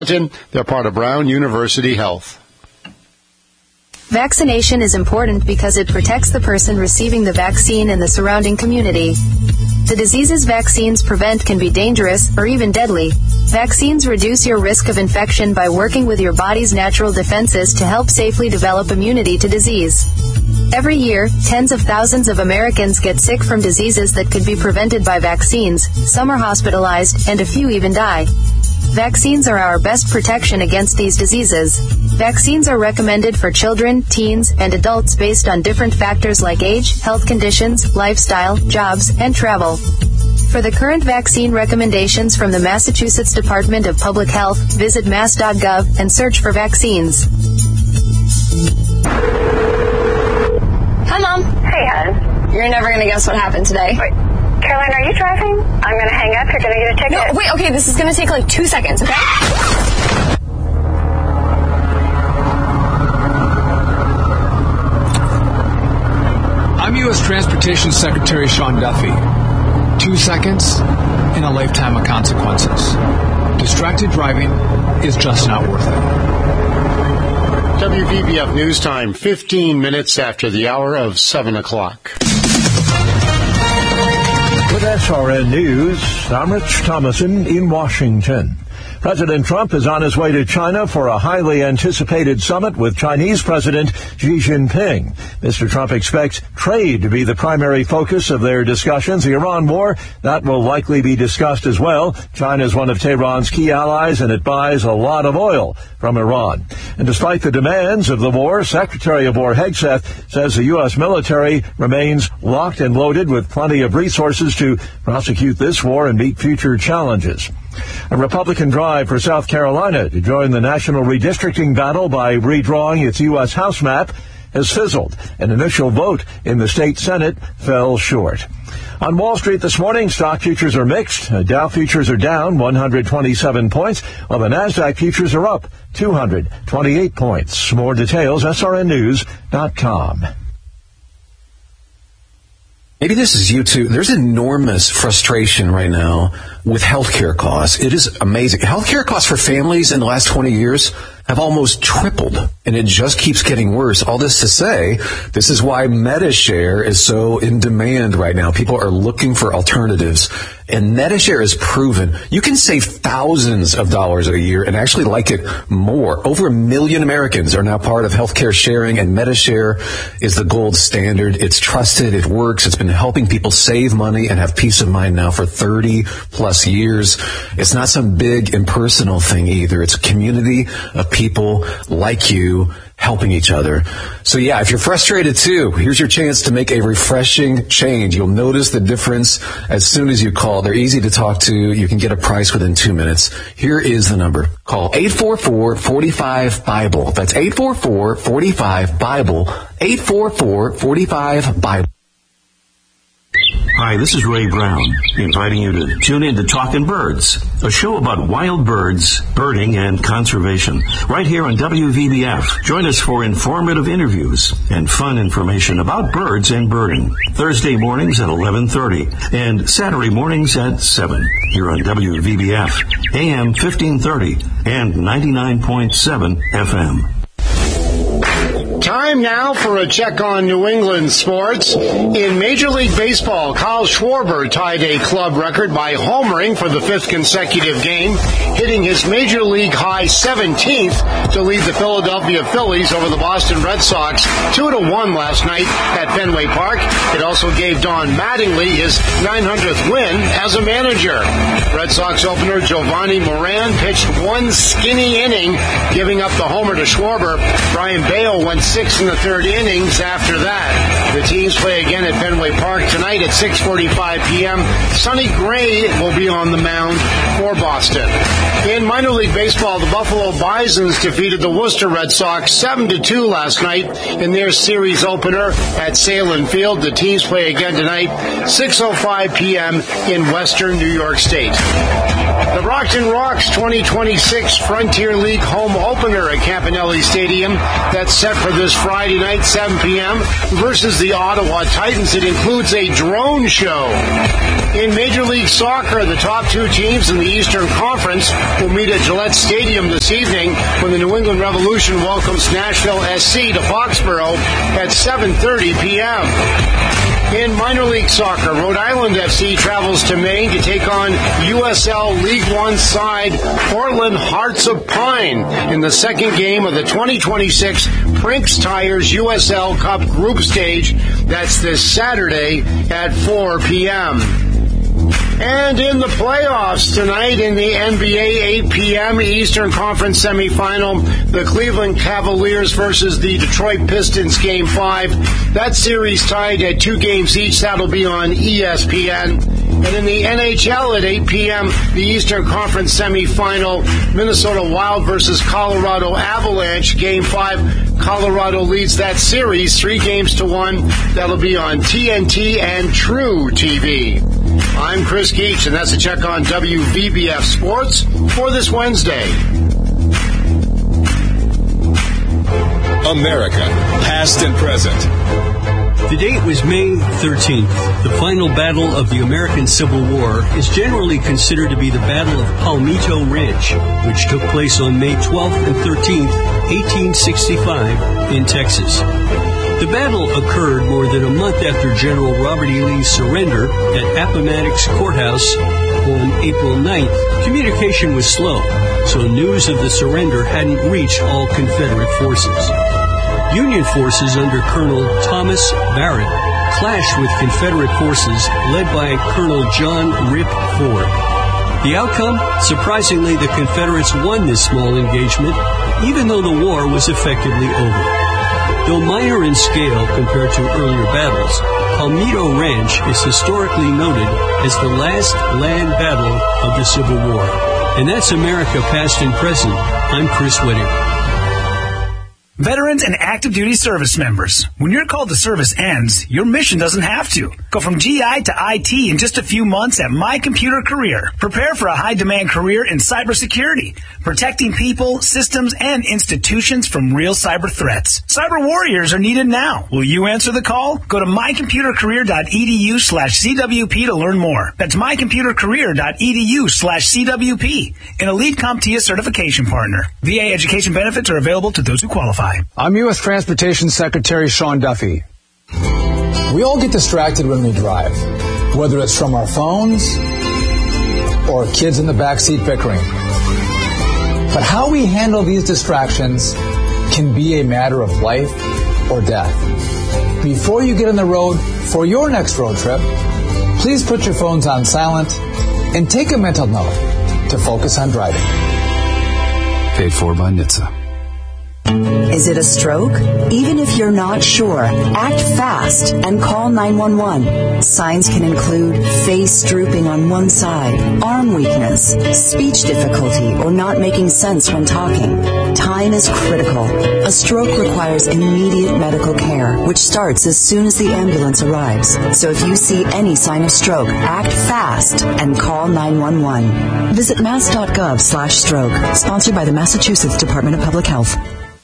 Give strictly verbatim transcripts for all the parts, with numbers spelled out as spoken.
They're part of Brown University Health. Vaccination is important because it protects the person receiving the vaccine and the surrounding community. The diseases vaccines prevent can be dangerous or even deadly. Vaccines reduce your risk of infection by working with your body's natural defenses to help safely develop immunity to disease. Every year, tens of thousands of Americans get sick from diseases that could be prevented by vaccines, some are hospitalized, and a few even die. Vaccines are our best protection against these diseases. Vaccines are recommended for children, teens, and adults based on different factors like age, health conditions, lifestyle, jobs, and travel. For the current vaccine recommendations from the Massachusetts Department of Public Health, visit mass dot gov and search for vaccines. Hi, Mom. Hey, hon. You're never going to guess what happened today. Wait. Caroline, are you driving? I'm going to hang up. You're going to get a ticket. No, wait, okay, this is going to take like two seconds, okay? I'm U S Transportation Secretary Sean Duffy. Two seconds and a lifetime of consequences. Distracted driving is just not worth it. W V B F News Time, fifteen minutes after the hour of seven o'clock. With S R N News, I'm Rich Thomason in Washington. President Trump is on his way to China for a highly anticipated summit with Chinese President Xi Jinping. Mister Trump expects trade to be the primary focus of their discussions. The Iran war, that will likely be discussed as well. China is one of Tehran's key allies, and it buys a lot of oil from Iran. And despite the demands of the war, Secretary of War Hegseth says the U S military remains locked and loaded with plenty of resources to prosecute this war and meet future challenges. A Republican drive for South Carolina to join the national redistricting battle by redrawing its U S House map has fizzled. An initial vote in the state Senate fell short. On Wall Street this morning, stock futures are mixed. Dow futures are down one hundred twenty-seven points, while the NASDAQ futures are up two hundred twenty-eight points. More details, S R N news dot com. Maybe this is you too. There's enormous frustration right now with healthcare costs. It is amazing. Healthcare costs for families in the last twenty years have almost tripled, and it just keeps getting worse. All this to say, this is why MediShare is so in demand right now. People are looking for alternatives, and MediShare is proven you can save thousands of dollars a year and actually like it more. Over a million Americans are now part of healthcare sharing, and MediShare is the gold standard. It's trusted. It works. It's been helping people save money and have peace of mind now for thirty plus years. It's not some big impersonal thing either. It's a community of people like you helping each other. So yeah, if you're frustrated too, here's your chance to make a refreshing change. You'll notice the difference as soon as you call. They're easy to talk to. You can get a price within two minutes. Here is the number. Call eight four four, four five, BIBLE. That's eight four four, four five, BIBLE. eight four four, four five, BIBLE. Hi, this is Ray Brown, inviting you to tune in to Talkin' Birds, a show about wild birds, birding, and conservation, right here on W V B F. Join us for informative interviews and fun information about birds and birding. Thursday mornings at eleven thirty and Saturday mornings at seven here on W V B F, A M fifteen thirty and ninety-nine point seven F M. Time now for a check on New England sports. In Major League Baseball, Kyle Schwarber tied a club record by homering for the fifth consecutive game, hitting his Major League high seventeenth to lead the Philadelphia Phillies over the Boston Red Sox two to one last night at Fenway Park. It also gave Don Mattingly his nine hundredth win as a manager. Red Sox opener Giovanni Moran pitched one skinny inning, giving up the homer to Schwarber. Brian Bale went six in the third innings after that. The teams play again at Fenway Park tonight at six forty-five p.m. Sonny Gray will be on the mound for Boston. In minor league baseball, the Buffalo Bisons defeated the Worcester Red Sox seven to two last night in their series opener at Salem Field. The teams play again tonight, six oh five p.m. in western New York State. The Brockton Rock's twenty twenty-six Frontier League home opener at Campanelli Stadium that's set for this this Friday night, seven p.m. versus the Ottawa Titans. It includes a drone show. In Major League Soccer, the top two teams in the Eastern Conference will meet at Gillette Stadium this evening when the New England Revolution welcomes Nashville S C to Foxborough at seven thirty p.m. In minor league soccer, Rhode Island F C travels to Maine to take on U S L League One side Portland Hearts of Pine in the second game of the twenty twenty-six Brinks Tires U S L Cup Group Stage. That's this Saturday at four p.m. And in the playoffs tonight in the N B A, eight p.m. Eastern Conference semifinal, the Cleveland Cavaliers versus the Detroit Pistons, Game five. That series tied at two games each. That'll be on E S P N. And in the N H L at eight p.m., the Eastern Conference semifinal, Minnesota Wild versus Colorado Avalanche, Game five. Colorado leads that series three games to one. That'll be on T N T and True T V. I'm Chris Keach, and that's a check on W V B F Sports for this Wednesday. America, past and present. The date was May thirteenth. The final battle of the American Civil War is generally considered to be the Battle of Palmito Ridge, which took place on May twelfth and thirteenth, eighteen sixty-five, in Texas. The battle occurred more than a month after General Robert E. Lee's surrender at Appomattox Courthouse on April ninth. Communication was slow, so news of the surrender hadn't reached all Confederate forces. Union forces under Colonel Thomas Barrett clashed with Confederate forces led by Colonel John Rip Ford. The outcome? Surprisingly, the Confederates won this small engagement, even though the war was effectively over. Though minor in scale compared to earlier battles, Palmito Ranch is historically noted as the last land battle of the Civil War. And that's America past and present. I'm Chris Whitting. Veterans and active duty service members, when your call to service ends, your mission doesn't have to. Go from G I to I T in just a few months at My Computer Career. Prepare for a high-demand career in cybersecurity, protecting people, systems, and institutions from real cyber threats. Cyber warriors are needed now. Will you answer the call? Go to mycomputercareer.edu slash CWP to learn more. That's mycomputercareer.edu slash CWP, an elite CompTIA certification partner. V A education benefits are available to those who qualify. I'm U S Transportation Secretary Sean Duffy. We all get distracted when we drive, whether it's from our phones or kids in the backseat bickering. But how we handle these distractions can be a matter of life or death. Before you get on the road for your next road trip, please put your phones on silent and take a mental note to focus on driving. Paid for by N H T S A. Is it a stroke? Even if you're not sure, act fast and call nine one one. Signs can include face drooping on one side, arm weakness, speech difficulty, or not making sense when talking. Time is critical. A stroke requires immediate medical care, which starts as soon as the ambulance arrives. So if you see any sign of stroke, act fast and call nine one one. Visit mass.gov slash stroke. Sponsored by the Massachusetts Department of Public Health.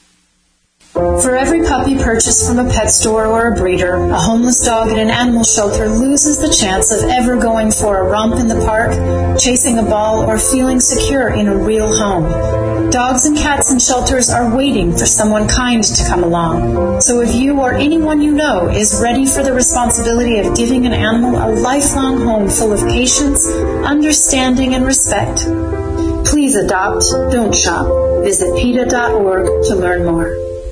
For every puppy purchased from a pet store or a breeder, a homeless dog in an animal shelter loses the chance of ever going for a romp in the park, chasing a ball, or feeling secure in a real home. Dogs and cats in shelters are waiting for someone kind to come along. So if you or anyone you know is ready for the responsibility of giving an animal a lifelong home full of patience, understanding, and respect, please adopt, don't shop. Visit P E T A dot org to learn more.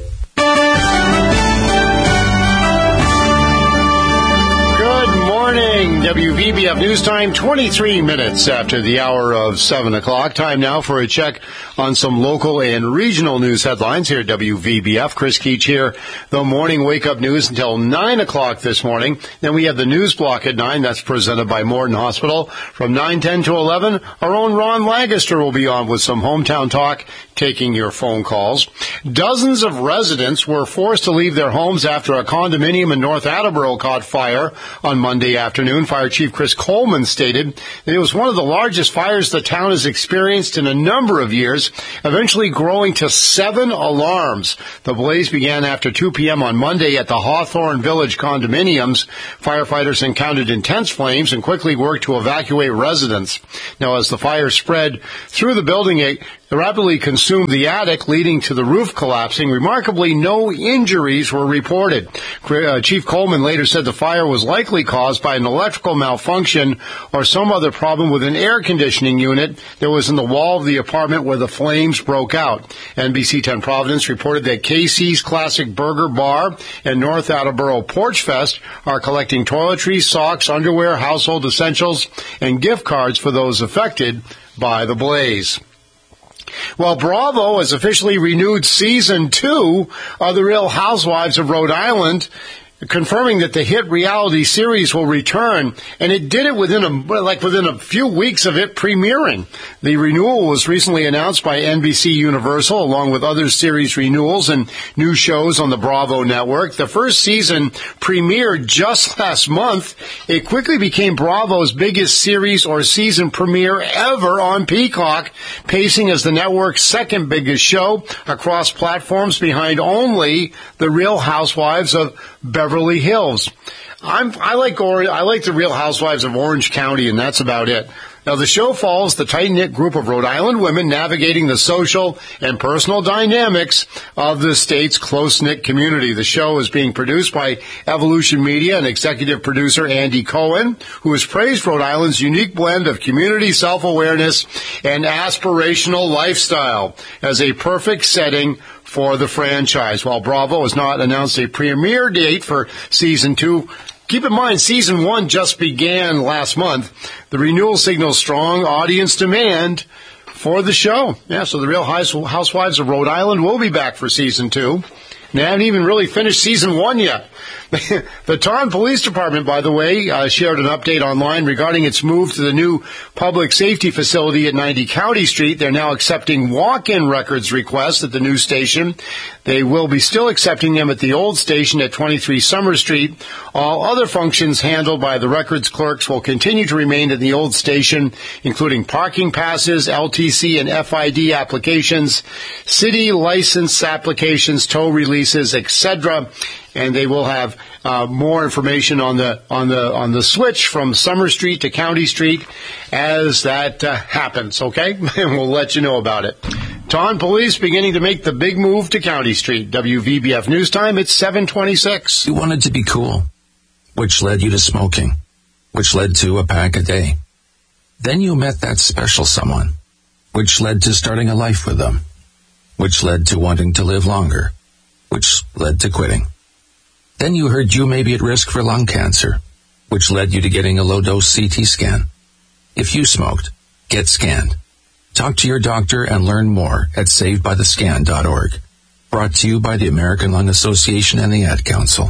Morning, W V B F News Time, twenty-three minutes after the hour of seven o'clock. Time now for a check on some local and regional news headlines here at W V B F. Chris Keach here. The morning wake-up news until nine o'clock this morning. Then we have the news block at nine. That's presented by Morton Hospital. From nine ten to eleven, our own Ron Lancaster will be on with some hometown talk. taking your phone calls. Dozens of residents were forced to leave their homes after a condominium in North Attleboro caught fire on Monday afternoon. Fire Chief Chris Coleman stated that it was one of the largest fires the town has experienced in a number of years, eventually growing to seven alarms. The blaze began after two p.m. on Monday at the Hawthorne Village condominiums. Firefighters encountered intense flames and quickly worked to evacuate residents. Now, as the fire spread through the building, it rapidly consumed the attic, leading to the roof collapsing. Remarkably, no injuries were reported. Uh, Chief Coleman later said the fire was likely caused by an electrical malfunction or some other problem with an air conditioning unit that was in the wall of the apartment where the flames broke out. N B C ten Providence reported that Casey's Classic Burger Bar and North Attleboro Porch Fest are collecting toiletries, socks, underwear, household essentials, and gift cards for those affected by the blaze. Well, Bravo has officially renewed season two of The Real Housewives of Rhode Island, confirming that the hit reality series will return, and it did it within a like within a few weeks of it premiering. The renewal was recently announced by N B C Universal, along with other series renewals and new shows on the Bravo network. The first season premiered just last month. It quickly became Bravo's biggest series or season premiere ever on Peacock, pacing as the network's second biggest show across platforms, behind only The Real Housewives of Beverly Hills. I'm, I like or, I like The Real Housewives of Orange County, and that's about it. Now, the show follows the tight-knit group of Rhode Island women navigating the social and personal dynamics of the state's close-knit community. The show is being produced by Evolution Media and executive producer Andy Cohen, who has praised Rhode Island's unique blend of community self-awareness and aspirational lifestyle as a perfect setting for the franchise. While Bravo has not announced a premiere date for season two, keep in mind, season one just began last month. The renewal signals strong audience demand for the show. Yeah, so The Real Housewives of Rhode Island will be back for season two. They haven't even really finished season one yet. The Taunton Police Department, by the way, uh, shared an update online regarding its move to the new public safety facility at ninety County Street. They're now accepting walk-in records requests at the new station. They will be still accepting them at the old station at twenty-three Summer Street. All other functions handled by the records clerks will continue to remain at the old station, including parking passes, L T C and F I D applications, city license applications, tow releases, et cetera. And they will have uh, more information on the on the on the switch from Summer Street to County Street as that uh, happens. Okay, and we'll let you know about it. Taunton Police beginning to make the big move to County Street. W V B F News Time. It's seven twenty-six. You wanted to be cool, which led you to smoking, which led to a pack a day. Then you met that special someone, which led to starting a life with them, which led to wanting to live longer, which led to quitting. Then you heard you may be at risk for lung cancer, which led you to getting a low-dose C T scan. If you smoked, get scanned. Talk to your doctor and learn more at saved by the scan dot org. Brought to you by the American Lung Association and the Ad Council.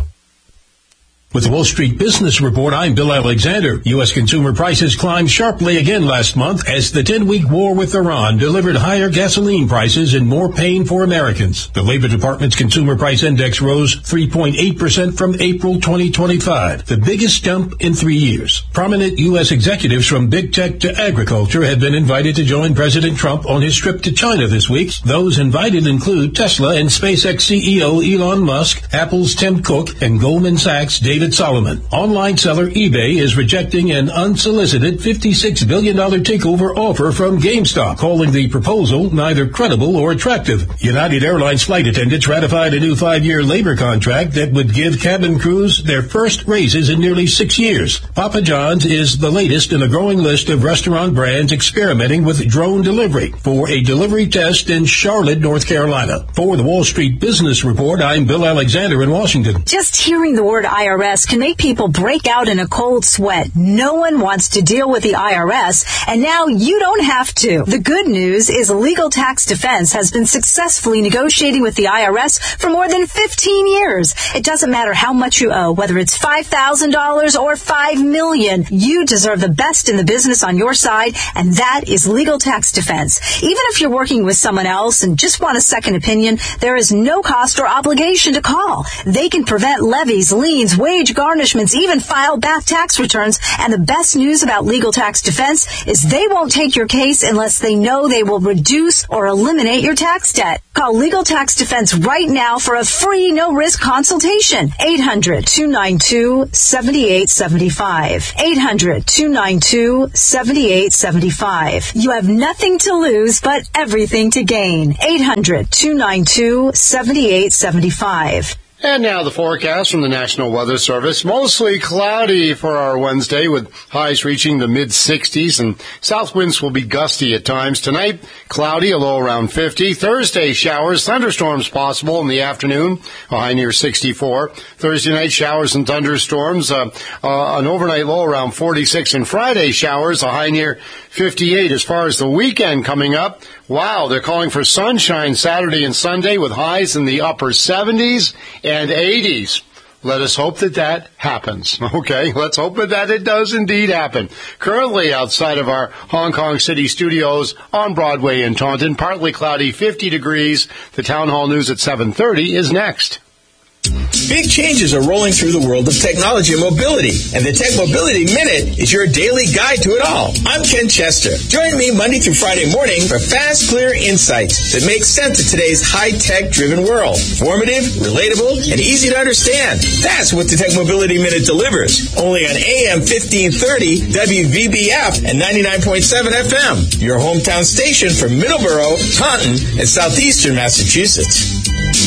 With the Wall Street Business Report, I'm Bill Alexander. U S consumer prices climbed sharply again last month as the ten-week war with Iran delivered higher gasoline prices and more pain for Americans. The Labor Department's Consumer Price Index rose three point eight percent from April twenty twenty-five, the biggest jump in three years. Prominent U S executives from big tech to agriculture have been invited to join President Trump on his trip to China this week. Those invited include Tesla and SpaceX C E O Elon Musk, Apple's Tim Cook, and Goldman Sachs' David Solomon. Online seller eBay is rejecting an unsolicited fifty-six billion dollars takeover offer from GameStop, calling the proposal neither credible or attractive. United Airlines flight attendants ratified a new five-year labor contract that would give cabin crews their first raises in nearly six years. Papa John's is the latest in a growing list of restaurant brands experimenting with drone delivery for a delivery test in Charlotte, North Carolina. For the Wall Street Business Report, I'm Bill Alexander in Washington. Just hearing the word I R S S can make people break out in a cold sweat. No one wants to deal with the I R S, and now you don't have to. The good news is Legal Tax Defense has been successfully negotiating with the I R S for more than fifteen years. It doesn't matter how much you owe, whether it's five thousand dollars or five million dollars. You deserve the best in the business on your side, and that is Legal Tax Defense. Even if you're working with someone else and just want a second opinion, there is no cost or obligation to call. They can prevent levies, liens, wage garnishments, even file back tax returns. And the best news about Legal Tax Defense is they won't take your case unless they know they will reduce or eliminate your tax debt. Call Legal Tax Defense right now for a free, no-risk consultation. eight hundred, two nine two, seven eight seven five. eight hundred, two nine two, seven eight seven five. You have nothing to lose but everything to gain. eight hundred, two nine two, seven eight seven five. And now the forecast from the National Weather Service. Mostly cloudy for our Wednesday with highs reaching the mid sixties, and south winds will be gusty at times. Tonight, cloudy, a low around fifty. Thursday, showers, thunderstorms possible in the afternoon, a high near sixty-four. Thursday night, showers and thunderstorms, uh, uh, an overnight low around forty-six. And Friday, showers, a high near fifty-eight. As far as the weekend coming up, wow, they're calling for sunshine Saturday and Sunday with highs in the upper seventies and eighties. Let us hope that that happens. Okay, let's hope that it does indeed happen. Currently outside of our Hong Kong City studios on Broadway in Taunton, partly cloudy, fifty degrees. The Town Hall News at seven thirty is next. Big changes are rolling through the world of technology and mobility, and the Tech Mobility Minute is your daily guide to it all. I'm Ken Chester. Join me Monday through Friday morning for fast, clear insights that make sense of today's high-tech driven world. Informative, relatable, and easy to understand. That's what the Tech Mobility Minute delivers. Only on A M fifteen thirty W V B F and ninety-nine point seven F M. Your hometown station for Middleborough, Taunton, and southeastern Massachusetts.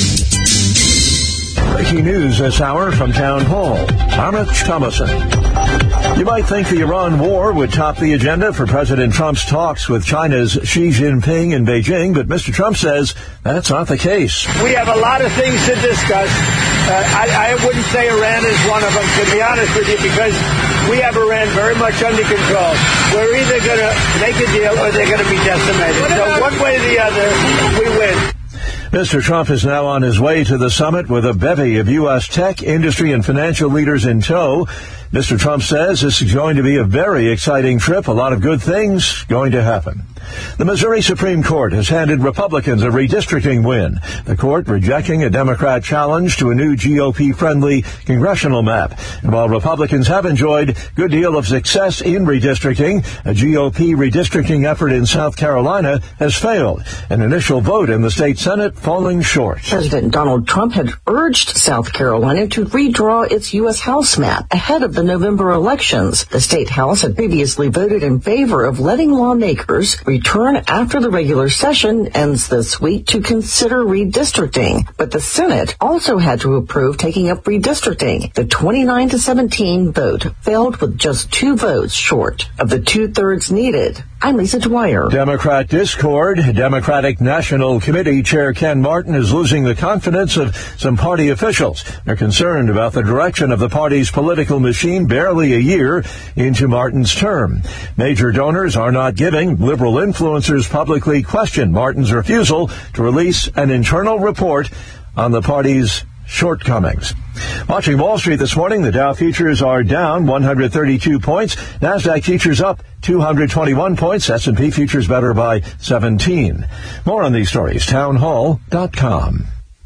Breaking news this hour from Town Hall. I'm Rich Thomason. You might think the Iran war would top the agenda for President Trump's talks with China's Xi Jinping in Beijing, but Mister Trump says that's not the case. We have a lot of things to discuss. Uh, I, I wouldn't say Iran is one of them, to be honest with you, because we have Iran very much under control. We're either going to make a deal or they're going to be decimated. So one way or the other, we win. Mister Trump is now on his way to the summit with a bevy of U S tech, industry, and financial leaders in tow. Mister Trump says this is going to be a very exciting trip. A lot of good things going to happen. The Missouri Supreme Court has handed Republicans a redistricting win. The court rejecting a Democrat challenge to a new G O P-friendly congressional map. And while Republicans have enjoyed a good deal of success in redistricting, a G O P redistricting effort in South Carolina has failed. An initial vote in the state Senate falling short. President Donald Trump had urged South Carolina to redraw its U S House map ahead of the November elections. The state House had previously voted in favor of letting lawmakers return after the regular session ends this week to consider redistricting. But the Senate also had to approve taking up redistricting. The twenty-nine to seventeen vote failed with just two votes short of the two-thirds needed. I'm Lisa Dwyer. Democrat discord. Democratic National Committee Chair Ken Martin is losing the confidence of some party officials. They're concerned about the direction of the party's political machine barely a year into Martin's term. Major donors are not giving. Liberal influencers publicly question Martin's refusal to release an internal report on the party's shortcomings. Watching Wall Street this morning, the Dow futures are down one hundred thirty-two points. NASDAQ futures up two hundred twenty-one points. S and P futures better by seventeen. More on these stories, town hall dot com.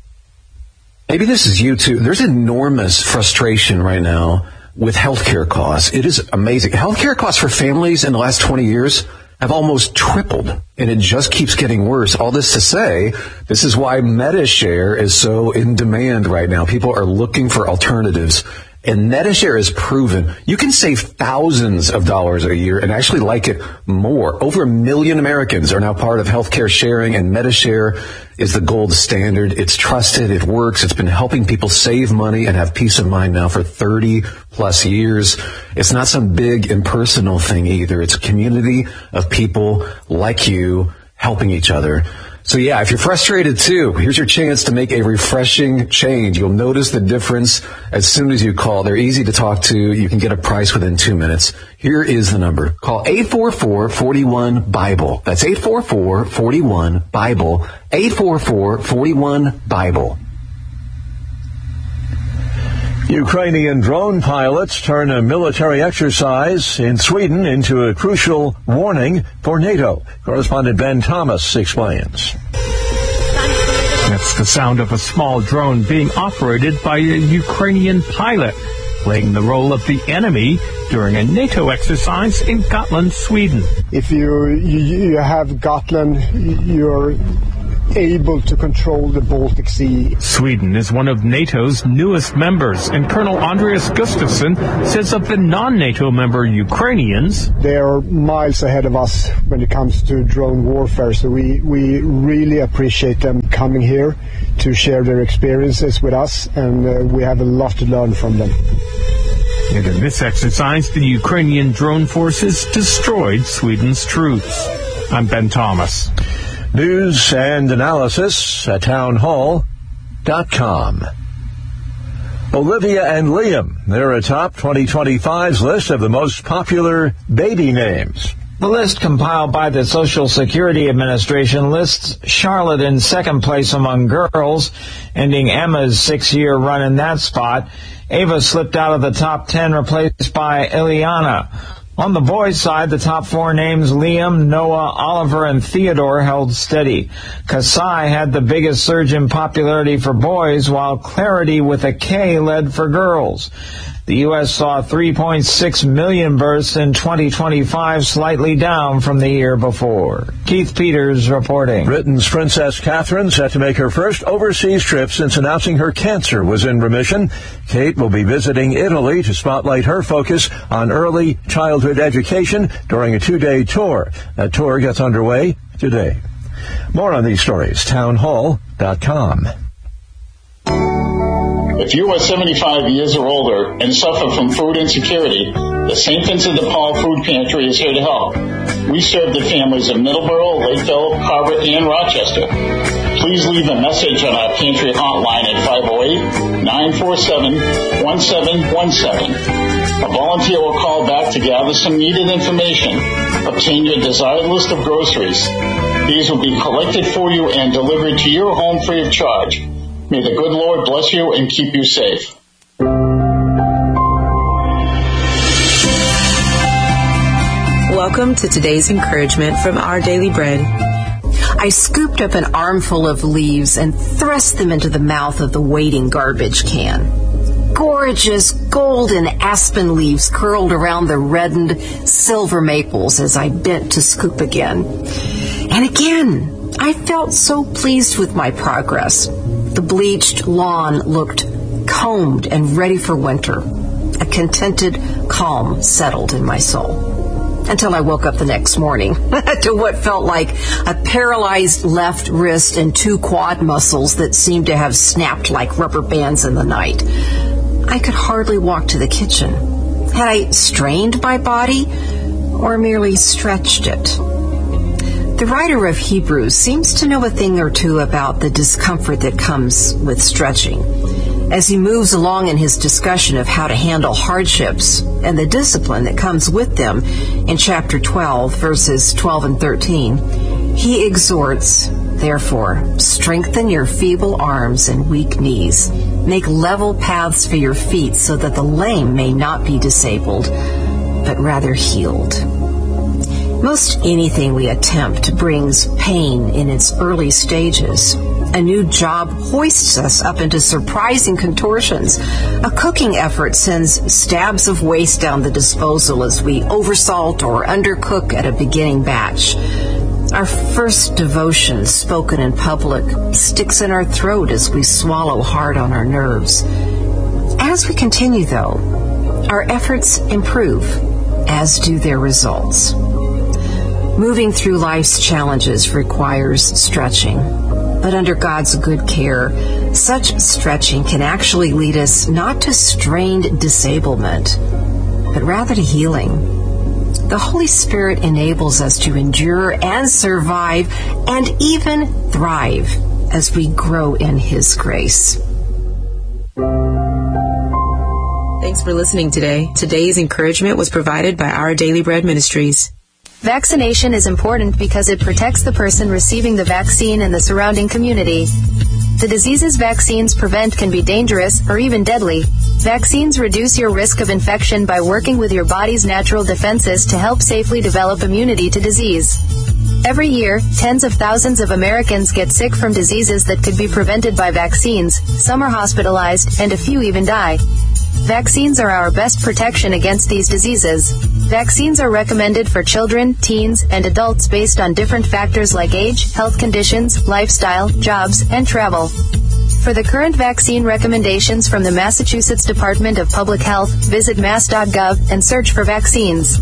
Maybe this is you too. There's enormous frustration right now with healthcare costs. It is amazing. Healthcare costs for families in the last twenty years have almost tripled, and it just keeps getting worse. All this to say, this is why MediShare is so in demand right now. People are looking for alternatives, and MediShare is proven you can save thousands of dollars a year and actually like it more. Over a million Americans are now part of healthcare sharing, and MediShare is the gold standard. It's trusted. It works. It's been helping people save money and have peace of mind now for thirty plus years. It's not some big impersonal thing either. It's a community of people like you helping each other. So yeah, if you're frustrated too, here's your chance to make a refreshing change. You'll notice the difference as soon as you call. They're easy to talk to. You can get a price within two minutes. Here is the number. Call eight four four, four one, BIBLE. That's eight four four, four one, BIBLE. eight four four, four one, BIBLE. Ukrainian drone pilots turn a military exercise in Sweden into a crucial warning for NATO. Correspondent Ben Thomas explains. That's the sound of a small drone being operated by a Ukrainian pilot, playing the role of the enemy during a NATO exercise in Gotland, Sweden. If you, you, you have Gotland, you're able to control the Baltic Sea. Sweden is one of NATO's newest members, and Colonel Andreas Gustafsson says of the non-NATO member Ukrainians, they are miles ahead of us when it comes to drone warfare, so we, we really appreciate them coming here to share their experiences with us, and uh, we have a lot to learn from them. And in this exercise, the Ukrainian drone forces destroyed Sweden's troops. I'm Ben Thomas. News and analysis at town hall dot com. Olivia and Liam, they're atop twenty twenty-five's list of the most popular baby names. The list compiled by the Social Security Administration lists Charlotte in second place among girls, ending Emma's six-year run in that spot. Ava slipped out of the top ten, replaced by Ileana. On the boys' side, the top four names, Liam, Noah, Oliver, and Theodore, held steady. Kasai had the biggest surge in popularity for boys, while Clarity with a K led for girls. The U S saw three point six million births in twenty twenty-five, slightly down from the year before. Keith Peters reporting. Britain's Princess Catherine set to make her first overseas trip since announcing her cancer was in remission. Kate will be visiting Italy to spotlight her focus on early childhood education during a two-day tour. That tour gets underway today. More on these stories, town hall dot com. If you are seventy-five years or older and suffer from food insecurity, the Saint Vincent de Paul Food Pantry is here to help. We serve the families of Middleborough, Lakeville, Carver, and Rochester. Please leave a message on our pantry hotline at five oh eight, nine four seven, one seven one seven. A volunteer will call back to gather some needed information. Obtain your desired list of groceries. These will be collected for you and delivered to your home free of charge. May the good Lord bless you and keep you safe. Welcome to today's encouragement from Our Daily Bread. I scooped up an armful of leaves and thrust them into the mouth of the waiting garbage can. Gorgeous golden aspen leaves curled around the reddened silver maples as I bent to scoop again. And again, I felt so pleased with my progress. The bleached lawn looked combed and ready for winter. A contented calm settled in my soul. Until I woke up the next morning to what felt like a paralyzed left wrist and two quad muscles that seemed to have snapped like rubber bands in the night. I could hardly walk to the kitchen. Had I strained my body or merely stretched it? The writer of Hebrews seems to know a thing or two about the discomfort that comes with stretching. As he moves along in his discussion of how to handle hardships and the discipline that comes with them in chapter twelve, verses twelve and thirteen, he exhorts, therefore, strengthen your feeble arms and weak knees. Make level paths for your feet so that the lame may not be disabled, but rather healed. Most anything we attempt brings pain in its early stages. A new job hoists us up into surprising contortions. A cooking effort sends stabs of waste down the disposal as we oversalt or undercook at a beginning batch. Our first devotion, spoken in public, sticks in our throat as we swallow hard on our nerves. As we continue, though, our efforts improve, as do their results. Moving through life's challenges requires stretching, but under God's good care, such stretching can actually lead us not to strained disablement, but rather to healing. the Holy Spirit enables us to endure and survive and even thrive as we grow in His grace. Thanks for listening today. Today's encouragement was provided by Our Daily Bread Ministries. Vaccination is important because it protects the person receiving the vaccine and the surrounding community. The diseases vaccines prevent can be dangerous or even deadly. Vaccines reduce your risk of infection by working with your body's natural defenses to help safely develop immunity to disease. Every year, tens of thousands of Americans get sick from diseases that could be prevented by vaccines. Some are hospitalized, and a few even die. Vaccines are our best protection against these diseases. Vaccines are recommended for children, teens, and adults based on different factors like age, health conditions, lifestyle, jobs, and travel. For the current vaccine recommendations from the Massachusetts Department of Public Health, visit mass dot gov and search for vaccines.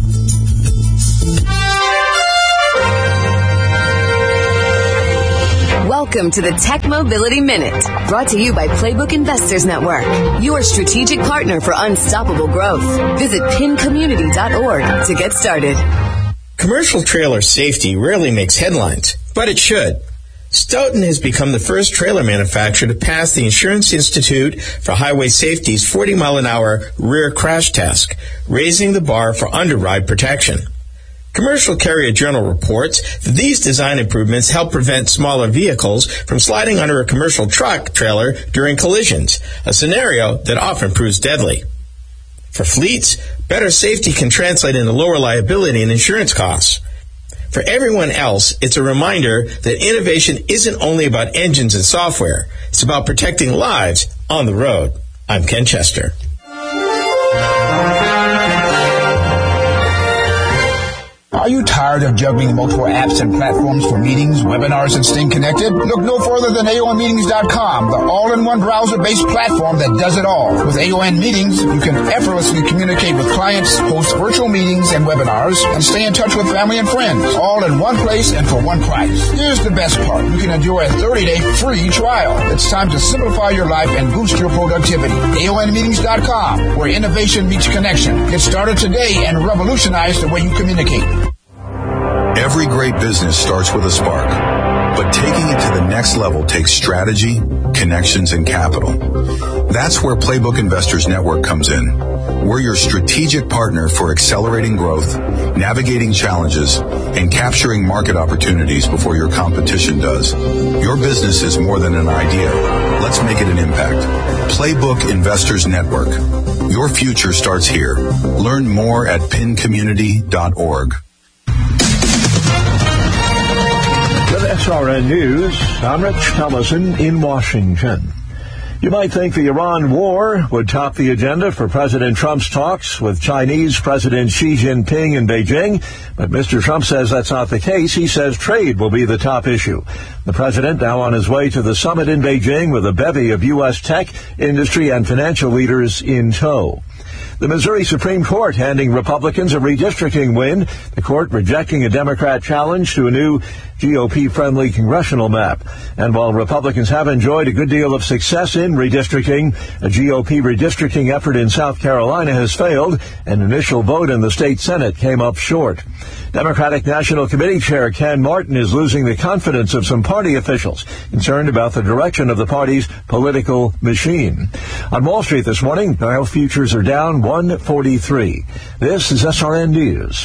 Welcome to the Tech Mobility Minute, brought to you by Playbook Investors Network, your strategic partner for unstoppable growth. Visit pin community dot org to get started. Commercial trailer safety rarely makes headlines, but it should. Stoughton has become the first trailer manufacturer to pass the Insurance Institute for Highway Safety's forty mile an hour rear crash test, raising the bar for underride protection. Commercial Carrier Journal reports that these design improvements help prevent smaller vehicles from sliding under a commercial truck trailer during collisions, a scenario that often proves deadly. For fleets, better safety can translate into lower liability and insurance costs. For everyone else, it's a reminder that innovation isn't only about engines and software. It's about protecting lives on the road. I'm Ken Chester. Are you tired of juggling multiple apps and platforms for meetings, webinars, and staying connected? Look no further than A O N meetings dot com, the all-in-one browser-based platform that does it all. With A O N Meetings, you can effortlessly communicate with clients, host virtual meetings and webinars, and stay in touch with family and friends, all in one place and for one price. Here's the best part. You can enjoy a thirty day free trial. It's time to simplify your life and boost your productivity. A O N meetings dot com, where innovation meets connection. Get started today and revolutionize the way you communicate. Every great business starts with a spark, but taking it to the next level takes strategy, connections, and capital. That's where Playbook Investors Network comes in. We're your strategic partner for accelerating growth, navigating challenges, and capturing market opportunities before your competition does. Your business is more than an idea. Let's make it an impact. Playbook Investors Network. Your future starts here. Learn more at pin community dot org. With S R N News, I'm Rich Thomason in Washington. You might think the Iran war would top the agenda for President Trump's talks with Chinese President Xi Jinping in Beijing, but Mister Trump says that's not the case. He says trade will be the top issue. The president now on his way to the summit in Beijing with a bevy of U S tech, industry, and financial leaders in tow. The Missouri Supreme Court handing Republicans a redistricting win, the court rejecting a Democrat challenge to a new G O P-friendly congressional map. And while Republicans have enjoyed a good deal of success in redistricting, a G O P redistricting effort in South Carolina has failed. An initial vote in the state Senate came up short. Democratic National Committee Chair Ken Martin is losing the confidence of some party officials, concerned about the direction of the party's political machine. On Wall Street this morning, Dow futures are down one forty-three. This is S R N News.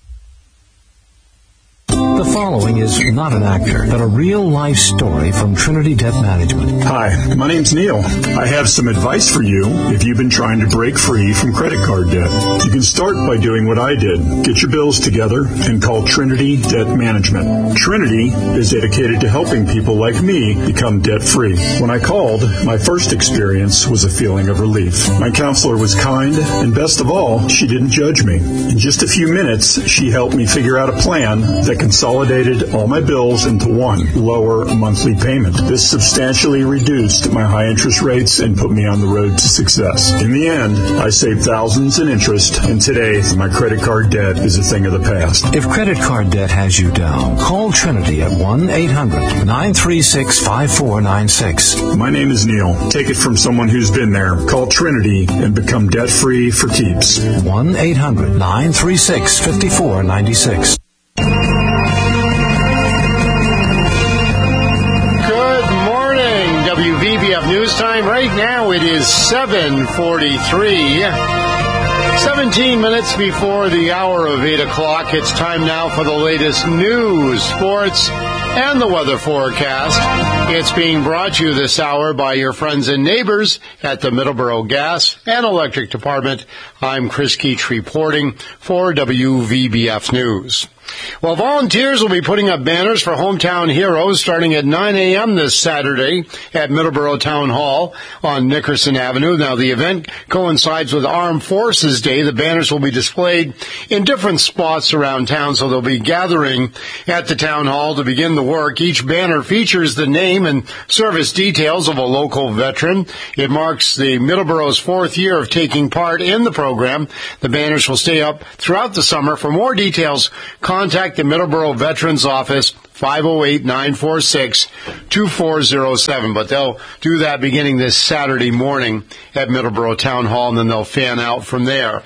The following is not an actor, but a real-life story from Trinity Debt Management. Hi, my name's Neil. I have some advice for you if you've been trying to break free from credit card debt. You can start by doing what I did. Get your bills together and call Trinity Debt Management. Trinity is dedicated to helping people like me become debt-free. When I called, my first experience was a feeling of relief. My counselor was kind, and best of all, she didn't judge me. In just a few minutes, she helped me figure out a plan that can solve consolidated all my bills into one lower monthly payment. This substantially reduced my high interest rates and put me on the road to success. In the end, I saved thousands in interest, and today my credit card debt is a thing of the past. If credit card debt has you down, call Trinity at one eight hundred nine three six five four nine six. My name is Neil. Take it from someone who's been there. Call Trinity and become debt-free for keeps. one eight hundred nine three six five four nine six. Good morning, W V B F News Time. Right now it is seven forty-three. seventeen minutes before the hour of eight o'clock. It's time now for the latest news, sports, and the weather forecast. It's being brought to you this hour by your friends and neighbors at the Middleborough Gas and Electric Department. I'm Chris Keach reporting for W V B F News. Well, volunteers will be putting up banners for Hometown Heroes starting at nine a.m. this Saturday at Middleborough Town Hall on Nickerson Avenue. Now, the event coincides with Armed Forces Day. The banners will be displayed in different spots around town, so they'll be gathering at the town hall to begin the work. Each banner features the name and service details of a local veteran. It marks the Middleborough's fourth year of taking part in the program. The banners will stay up throughout the summer. For more details, contact the Middleborough Veterans Office, five oh eight, nine four six, two four oh seven. But they'll do that beginning this Saturday morning at Middleborough Town Hall, and then they'll fan out from there.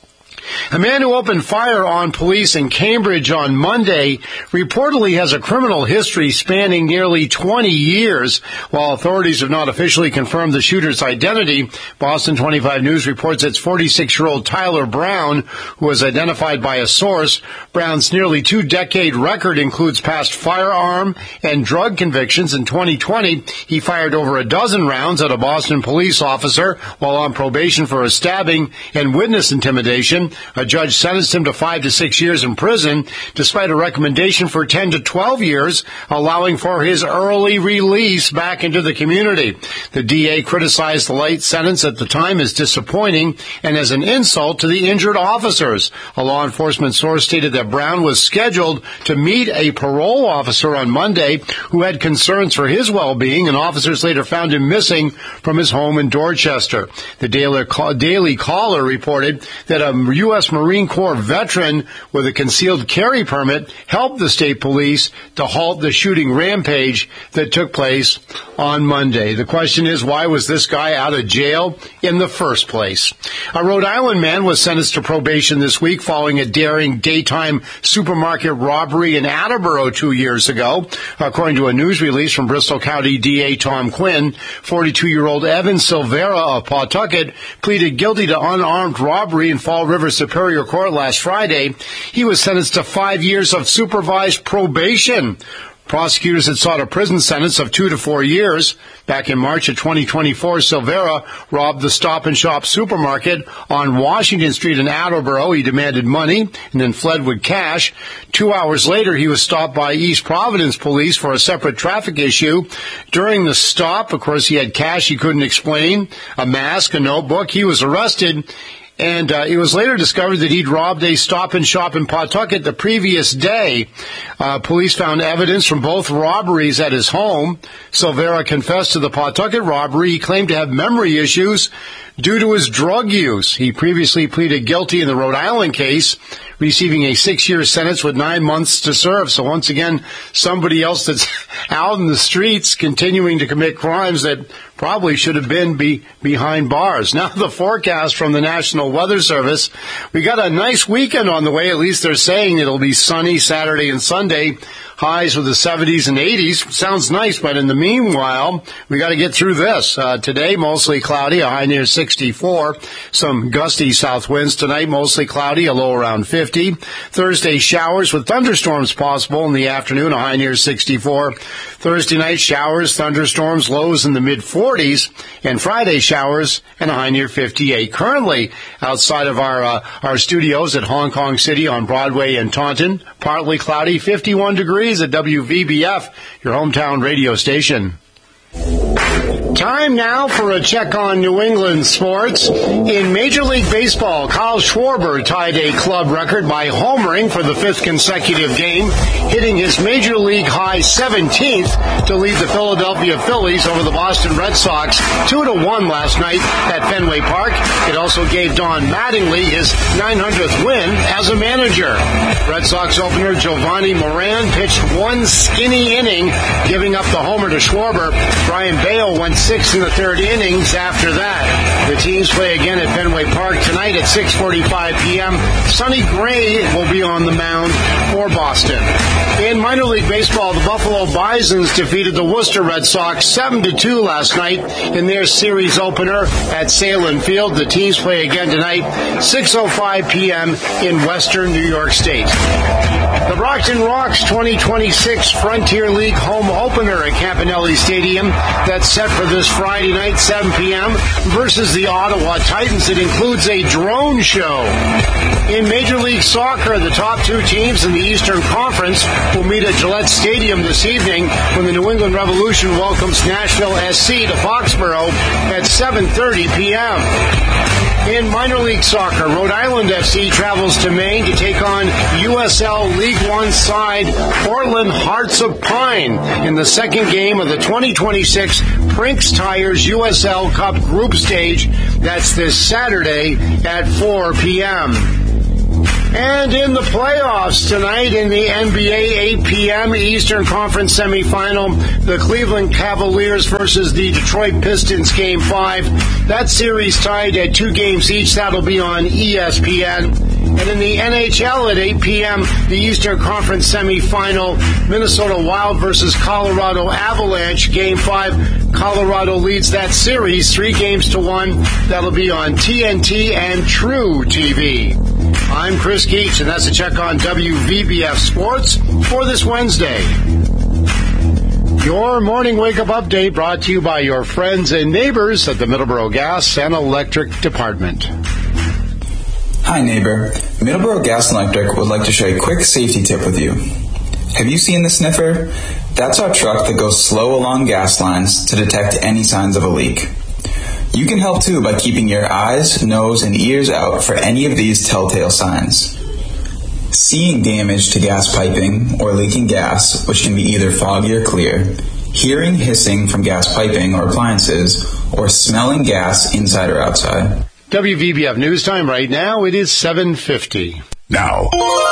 A man who opened fire on police in Cambridge on Monday reportedly has a criminal history spanning nearly twenty years. While authorities have not officially confirmed the shooter's identity, Boston twenty-five News reports it's forty-six-year-old Tyler Brown, who was identified by a source. Brown's nearly two-decade record includes past firearm and drug convictions. In twenty twenty, he fired over a dozen rounds at a Boston police officer while on probation for a stabbing and witness intimidation. A judge sentenced him to five to six years in prison, despite a recommendation for ten to twelve years, allowing for his early release back into the community. The D A criticized the light sentence at the time as disappointing and as an insult to the injured officers. A law enforcement source stated that Brown was scheduled to meet a parole officer on Monday who had concerns for his well-being, and officers later found him missing from his home in Dorchester. The Daily Caller reported that a U S Marine Corps veteran with a concealed carry permit helped the state police to halt the shooting rampage that took place on Monday. The question is, why was this guy out of jail in the first place? A Rhode Island man was sentenced to probation this week following a daring daytime supermarket robbery in Attleboro two years ago. According to a news release from Bristol County D A Tom Quinn, forty-two-year-old Evan Silvera of Pawtucket pleaded guilty to unarmed robbery in Fall River Superior Court last Friday. He was sentenced to five years of supervised probation. Prosecutors had sought a prison sentence of two to four years. Back in March of twenty twenty-four, Silvera robbed the Stop and Shop supermarket on Washington Street in Attleboro. He demanded money and then fled with cash. Two hours later, he was stopped by East Providence police for a separate traffic issue. During the stop, of course, he had cash he couldn't explain, a mask, a notebook. He was arrested. And uh, it was later discovered that he'd robbed a Stop and Shop in Pawtucket the previous day. Uh, police found evidence from both robberies at his home. Silvera confessed to the Pawtucket robbery. He claimed to have memory issues due to his drug use. He previously pleaded guilty in the Rhode Island case, receiving a six-year sentence with nine months to serve. So once again, somebody else that's out in the streets continuing to commit crimes that probably should have been be behind bars. Now the forecast from the National Weather Service. We got a nice weekend on the way. At least they're saying it'll be sunny Saturday and Sunday. Highs with the seventies and eighties. Sounds nice, but in the meanwhile, we got to get through this. Uh, today, mostly cloudy, a high near sixty-four. Some gusty south winds. Tonight, mostly cloudy, a low around fifty. Thursday, showers with thunderstorms possible in the afternoon, a high near sixty-four. Thursday night, showers, thunderstorms, lows in the mid-forties. And Friday, showers and a high near fifty-eight. Currently, outside of our uh, our studios at Hong Kong City on Broadway and Taunton, partly cloudy, fifty-one degrees at W V B F, your hometown radio station. Time now for a check on New England sports. In Major League Baseball, Kyle Schwarber tied a club record by homering for the fifth consecutive game, hitting his Major League high seventeenth to lead the Philadelphia Phillies over the Boston Red Sox two to one last night at Fenway Park. It also gave Don Mattingly his nine hundredth win as a manager. Red Sox opener Giovanni Moran pitched one skinny inning, giving up the homer to Schwarber. Brian Bale went six in the third innings after that. The teams play again at Fenway Park tonight at six forty-five p.m. Sonny Gray will be on the mound for Boston. In minor league baseball, the Buffalo Bisons defeated the Worcester Red Sox seven to two last night in their series opener at Salem Field. The teams play again tonight, six oh five p.m. in western New York State. The Brockton Rock's twenty twenty-six Frontier League home opener at Campanelli Stadium that's set for this Friday night, seven p.m. versus the Ottawa Titans. It includes a drone show. In Major League Soccer, the top two teams in the Eastern Conference will meet at Gillette Stadium this evening when the New England Revolution welcomes Nashville S C to Foxborough at seven thirty p.m. In minor league soccer, Rhode Island F C travels to Maine to take on U S L League One side Portland Hearts of Pine in the second game of the twenty twenty-six Brinks Tires U S L Cup Group Stage. That's this Saturday at four p.m. And in the playoffs tonight in the N B A, eight p.m. Eastern Conference semifinal, the Cleveland Cavaliers versus the Detroit Pistons, Game five. That series tied at two games each. That'll be on E S P N. And in the N H L at eight p.m., the Eastern Conference semifinal, Minnesota Wild versus Colorado Avalanche, Game five. Colorado leads that series three games to one. That'll be on T N T and True T V. I'm Chris Keach, and that's a check on W V B F Sports for this Wednesday. Your morning wake-up update brought to you by your friends and neighbors at the Middleborough Gas and Electric Department. Hi, neighbor. Middleborough Gas and Electric would like to share a quick safety tip with you. Have you seen the sniffer? That's our truck that goes slow along gas lines to detect any signs of a leak. You can help too by keeping your eyes, nose, and ears out for any of these telltale signs. Seeing damage to gas piping or leaking gas, which can be either foggy or clear, hearing hissing from gas piping or appliances, or smelling gas inside or outside. W V B F News Time right now, it is seven fifty. Now,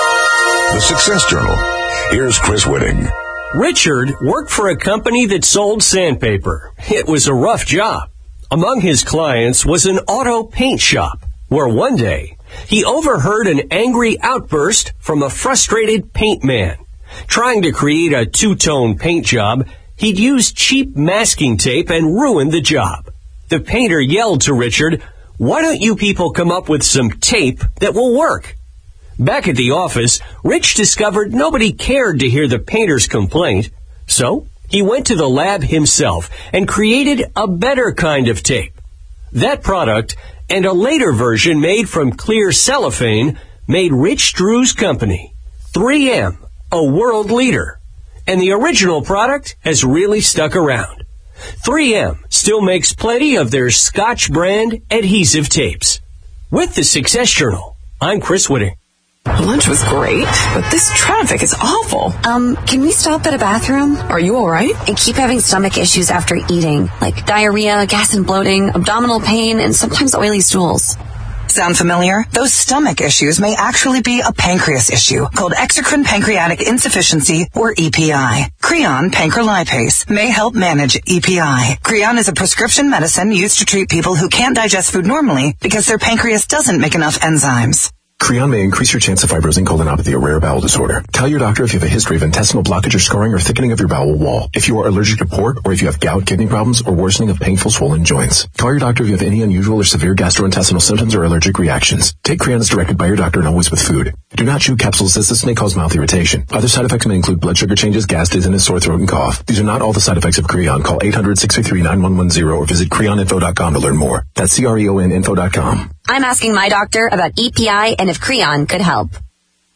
the Success Journal. Here's Chris Whitting. Richard worked for a company that sold sandpaper. It was a rough job. Among his clients was an auto paint shop, where one day he overheard an angry outburst from a frustrated paint man. Trying to create a two-tone paint job, he'd used cheap masking tape and ruined the job. The painter yelled to Richard, "Why don't you people come up with some tape that will work?" Back at the office, Rich discovered nobody cared to hear the painter's complaint, so he went to the lab himself and created a better kind of tape. That product, and a later version made from clear cellophane, made Rich Drew's company, three M, a world leader. And the original product has really stuck around. three M still makes plenty of their Scotch brand adhesive tapes. With the Success Journal, I'm Chris Whitting. Lunch was great, but this traffic is awful. Um, can we stop at a bathroom? Are you all right? I keep having stomach issues after eating, like diarrhea, gas and bloating, abdominal pain, and sometimes oily stools. Sound familiar? Those stomach issues may actually be a pancreas issue called exocrine pancreatic insufficiency, or E P I. Creon pancrelipase may help manage E P I. Creon is a prescription medicine used to treat people who can't digest food normally because their pancreas doesn't make enough enzymes. Creon may increase your chance of fibrosing colonopathy, a rare bowel disorder. Tell your doctor if you have a history of intestinal blockage or scarring or thickening of your bowel wall. If you are allergic to pork, or if you have gout, kidney problems, or worsening of painful swollen joints. Call your doctor if you have any unusual or severe gastrointestinal symptoms or allergic reactions. Take Creon as directed by your doctor and always with food. Do not chew capsules as this may cause mouth irritation. Other side effects may include blood sugar changes, gas, dizziness, sore throat, and cough. These are not all the side effects of Creon. Call eight hundred, six three three, nine one one zero or visit creon info dot com to learn more. That's C R E O N info dot com. I'm asking my doctor about E P I and if Creon could help.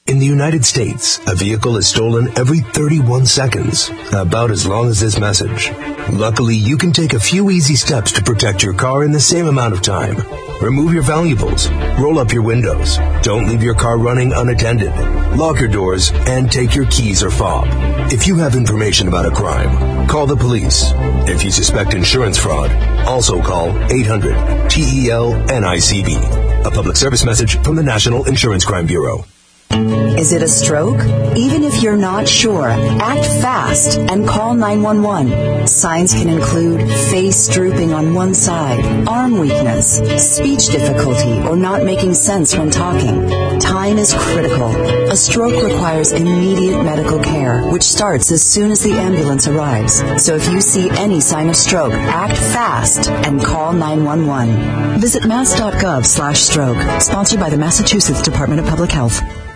In the United States, a vehicle is stolen every thirty-one seconds, about as long as this message. Luckily, you can take a few easy steps to protect your car in the same amount of time. Remove your valuables, roll up your windows, don't leave your car running unattended, lock your doors, and take your keys or fob. If you have information about a crime, call the police. If you suspect insurance fraud, also call eight hundred T E L N I C B. A public service message from the National Insurance Crime Bureau. Is it a stroke? Even if you're not sure, act fast and call nine one one. Signs can include face drooping on one side, arm weakness, speech difficulty, or not making sense when talking. Time is critical. A stroke requires immediate medical care, which starts as soon as the ambulance arrives. So if you see any sign of stroke, act fast and call nine one one. Visit mass.gov slash stroke. Sponsored by the Massachusetts Department of Public Health.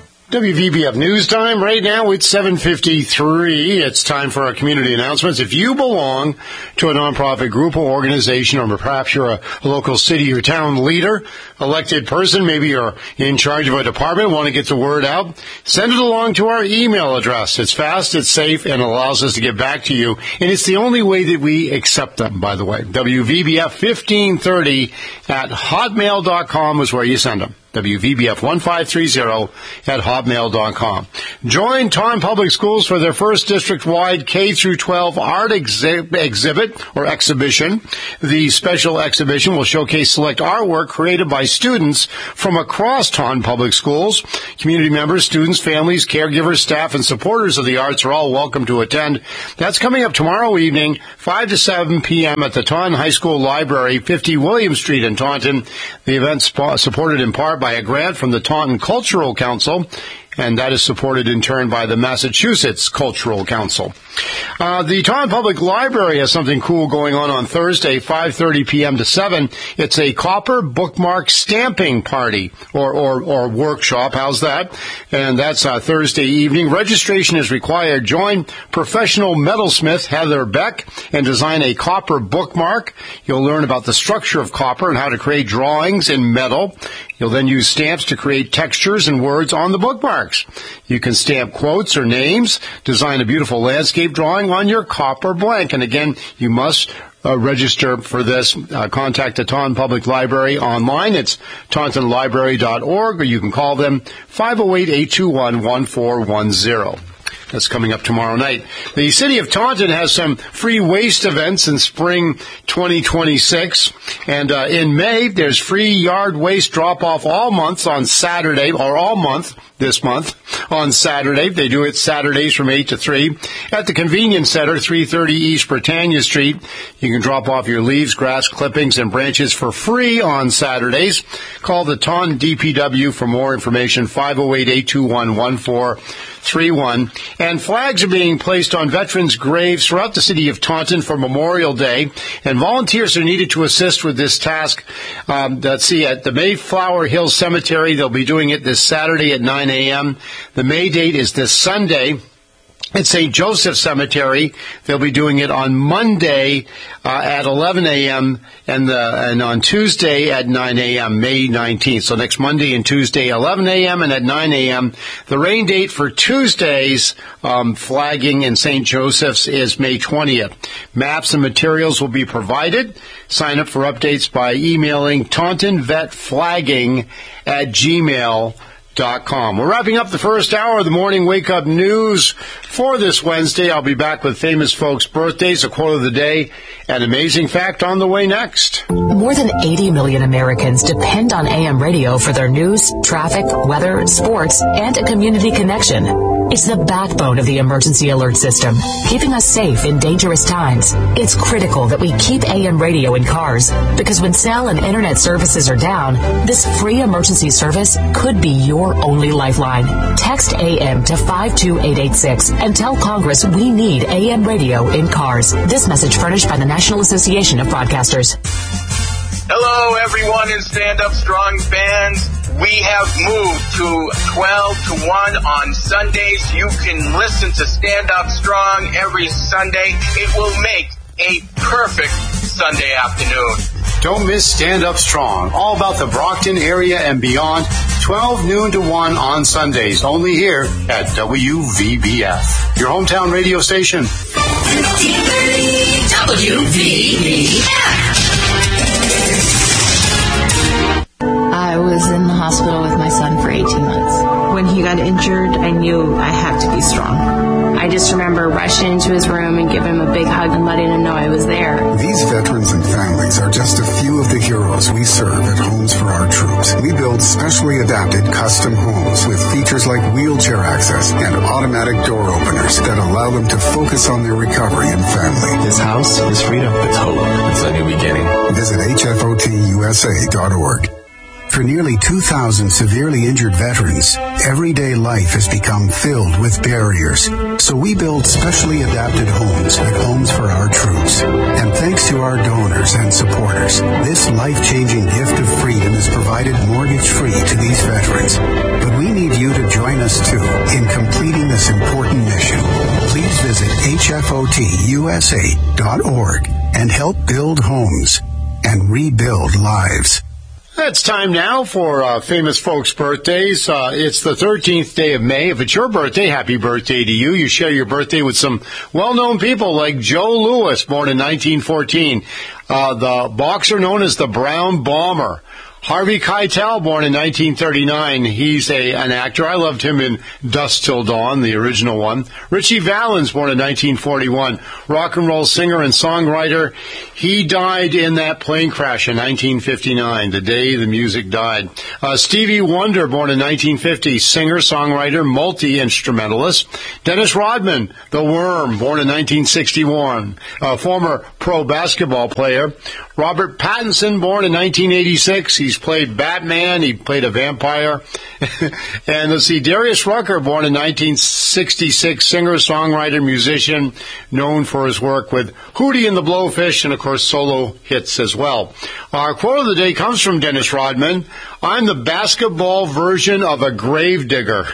W V B F News Time. Right now it's seven fifty-three. It's time for our community announcements. If you belong to a nonprofit group or organization, or perhaps you're a, a local city or town leader, elected person, maybe you're in charge of a department, want to get the word out, send it along to our email address. It's fast, it's safe, and allows us to get back to you. And it's the only way that we accept them, by the way. W V B F fifteen thirty at hotmail dot com is where you send them. W V B F fifteen thirty at hotmail dot com. Join Taunton Public Schools for their first district-wide K through twelve art exhi- exhibit or exhibition. The special exhibition will showcase select artwork created by students from across Taunton Public Schools. Community members, students, families, caregivers, staff, and supporters of the arts are all welcome to attend. That's coming up tomorrow evening, five to seven p.m. at the Taunton High School Library, fifty William Street in Taunton. The event sp- supported in part by by a grant from the Taunton Cultural Council, and that is supported in turn by the Massachusetts Cultural Council. Uh, the Taunton Public Library has something cool going on on Thursday, five thirty p.m. to seven. It's a copper bookmark stamping party or, or, or workshop. How's that? And that's uh, Thursday evening. Registration is required. Join professional metalsmith Heather Beck and design a copper bookmark. You'll learn about the structure of copper and how to create drawings in metal. You'll then use stamps to create textures and words on the bookmarks. You can stamp quotes or names, design a beautiful landscape drawing on your copper blank. And again, you must uh, register for this. Uh, contact the Taunton Public Library online. It's taunton library dot org, or you can call them five oh eight, eight two one, one four one zero. That's coming up tomorrow night. The City of Taunton has some free waste events in spring twenty twenty-six. And uh, in May, there's free yard waste drop-off all months on Saturday, or all month this month on Saturday. They do it Saturdays from eight to three at the Convenience Center, three thirty East Britannia Street. You can drop off your leaves, grass clippings, and branches for free on Saturdays. Call the Taunton D P W for more information, five oh eight, eight two one, one four three one. And flags are being placed on veterans' graves throughout the City of Taunton for Memorial Day, and volunteers are needed to assist with this task. Um, let's see, at the Mayflower Hill Cemetery, they'll be doing it this Saturday at nine a.m. The May date is this Sunday. At Saint Joseph Cemetery, they'll be doing it on Monday uh, at eleven a.m. and the, and on Tuesday at nine a.m., May nineteenth. So next Monday and Tuesday, eleven a.m. and at nine a.m. The rain date for Tuesday's um, flagging in Saint Joseph's is May twentieth. Maps and materials will be provided. Sign up for updates by emailing tauntonvetflagging at gmail dot com. We're wrapping up the first hour of the morning wake-up news for this Wednesday. I'll be back with famous folks' birthdays, a quote of the day, an amazing fact on the way next. More than eighty million Americans depend on A M radio for their news, traffic, weather, sports, and a community connection. It's the backbone of the emergency alert system, keeping us safe in dangerous times. It's critical that we keep A M radio in cars, because when cell and internet services are down, this free emergency service could be your only lifeline. Text A M to five two eight eight six and tell Congress we need A M radio in cars. This message furnished by the National Association of Broadcasters. Hello, everyone in Stand Up Strong fans. We have moved to twelve to one on Sundays. You can listen to Stand Up Strong every Sunday. It will make a perfect Sunday afternoon. Don't miss Stand Up Strong, all about the Brockton area and beyond, twelve noon to one on Sundays, only here at W V B F, your hometown radio station. fifteen thirty W V B F. I was in the hospital with my son for eighteen months. When he got injured, I knew I had to be strong. I just remember rushing into his room and giving him a big hug and letting him know I was there. These veterans and families are just a few of the heroes we serve at Homes for Our Troops. We build specially adapted custom homes with features like wheelchair access and automatic door openers that allow them to focus on their recovery and family. This house is freedom. It's hope. It's a new beginning. Visit H F O T U S A dot org. For nearly two thousand severely injured veterans, everyday life has become filled with barriers. So we build specially adapted homes at Homes for Our Troops. And thanks to our donors and supporters, this life-changing gift of freedom is provided mortgage-free to these veterans. But we need you to join us, too, in completing this important mission. Please visit H F O T U S A dot org and help build homes and rebuild lives. It's time now for uh, famous folks' birthdays. Uh, it's the thirteenth day of May. If it's your birthday, happy birthday to you. You share your birthday with some well-known people like Joe Louis, born in nineteen fourteen. Uh, the boxer known as the Brown Bomber. Harvey Keitel, born in nineteen thirty-nine. He's a an actor. I loved him in Dusk Till Dawn, the original one. Ritchie Valens, born in nineteen forty-one. Rock and roll singer and songwriter. He died in that plane crash in nineteen fifty-nine, the day the music died. Uh, Stevie Wonder, born in nineteen fifty. Singer, songwriter, multi-instrumentalist. Dennis Rodman, the Worm, born in nineteen sixty-one. A former pro basketball player. Robert Pattinson, born in nineteen eighty-six. He's played Batman. He played a vampire. And let's see, Darius Rucker, born in nineteen sixty-six, singer, songwriter, musician, known for his work with Hootie and the Blowfish and, of course, solo hits as well. Our quote of the day comes from Dennis Rodman. I'm the basketball version of a gravedigger.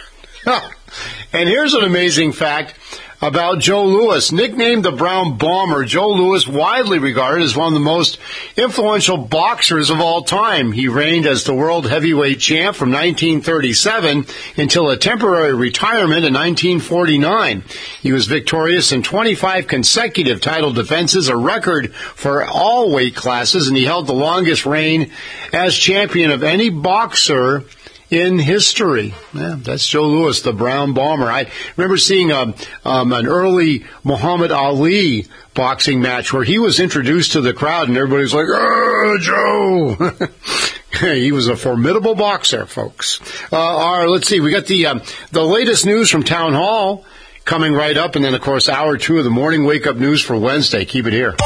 And here's an amazing fact about Joe Louis. Nicknamed the Brown Bomber, Joe Louis, widely regarded as one of the most influential boxers of all time. He reigned as the world heavyweight champ from nineteen thirty-seven until a temporary retirement in nineteen forty-nine. He was victorious in twenty-five consecutive title defenses, a record for all weight classes, and he held the longest reign as champion of any boxer in history. Yeah, that's Joe Louis, the Brown Bomber. I remember seeing um, um, an early Muhammad Ali boxing match where he was introduced to the crowd and everybody's like, oh, Joe. He was a formidable boxer, folks. Uh, our, let's see, we got the um, the latest news from Town Hall coming right up, and then, of course, hour two of the morning wake-up news for Wednesday. Keep it here.